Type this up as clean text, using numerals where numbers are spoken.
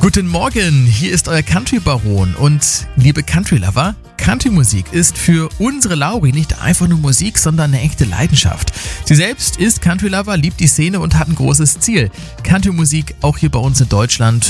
Guten Morgen, hier ist euer Country-Baron und liebe Country-Lover, Country-Musik ist für unsere Lauri nicht einfach nur Musik, sondern eine echte Leidenschaft. Sie selbst ist Country-Lover, liebt die Szene und hat ein großes Ziel. Country-Musik auch hier bei uns in Deutschland